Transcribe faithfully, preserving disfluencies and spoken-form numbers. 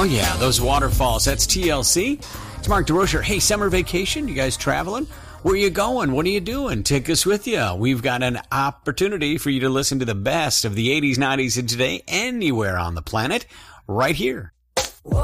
Oh, yeah, those waterfalls. That's T L C. It's Mark DeRocher. Hey, summer vacation, you guys traveling? Where are you going? What are you doing? Take us with you. We've got an opportunity for you to listen to the best of the eighties, nineties, and today anywhere on the planet right here